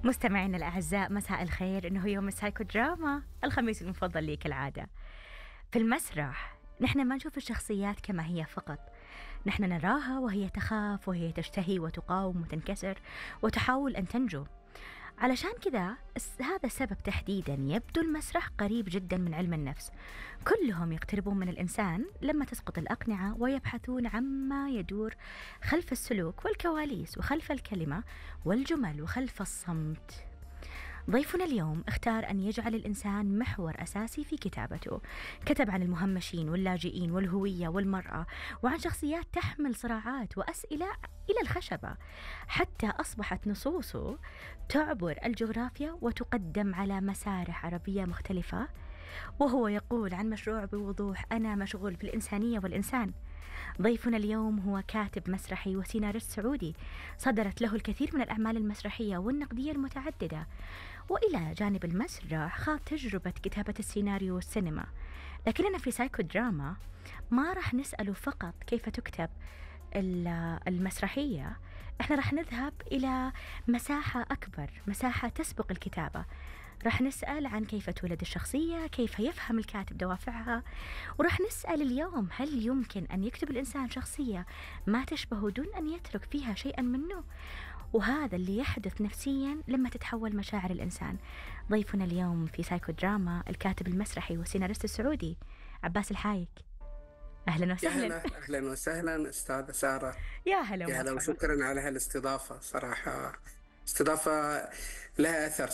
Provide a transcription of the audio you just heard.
مستمعينا الأعزاء، مساء الخير. إنه يوم السايكو دراما، الخميس المفضل لي كالعادة. في المسرح نحن ما نشوف الشخصيات كما هي فقط، نحن نراها وهي تخاف وهي تشتهي وتقاوم وتنكسر وتحاول أن تنجو. علشان كذا هذا السبب تحديدا يبدو المسرح قريب جدا من علم النفس. كلهم يقتربون من الإنسان لما تسقط الأقنعة ويبحثون عما يدور خلف السلوك والكواليس وخلف الكلمة والجمل وخلف الصمت. ضيفنا اليوم اختار أن يجعل الإنسان محور أساسي في كتابته. كتب عن المهمشين واللاجئين والهوية والمرأة، وعن شخصيات تحمل صراعات وأسئلة إلى الخشبة، حتى أصبحت نصوصه تعبر الجغرافيا وتقدم على مسارح عربية مختلفة. وهو يقول عن مشروع بوضوح: أنا مشغول بالإنسانية والإنسان. ضيفنا اليوم هو كاتب مسرحي وسيناريست سعودي، صدرت له الكثير من الأعمال المسرحية والنقدية المتعددة، وإلى جانب المسرح خاض تجربة كتابة السيناريو والسينما. لكننا في سايكو دراما ما راح نسأله فقط كيف تكتب المسرحية، احنا راح نذهب إلى مساحة أكبر، مساحة تسبق الكتابة. راح نسأل عن كيف تولد الشخصية، كيف يفهم الكاتب دوافعها، وراح نسأل اليوم: هل يمكن أن يكتب الإنسان شخصية ما تشبه دون أن يترك فيها شيئا منه؟ وهذا اللي يحدث نفسيا لما تتحول مشاعر الإنسان. ضيفنا اليوم في سايكو دراما الكاتب المسرحي والسيناريست السعودي عباس الحايك. أهلا يا وسهلا. هلا، أهلا وسهلا أستاذة سارة. يا هلا يا هلا ومرحبا. وشكرا على هالاستضافة، صراحة استضافة لها أثر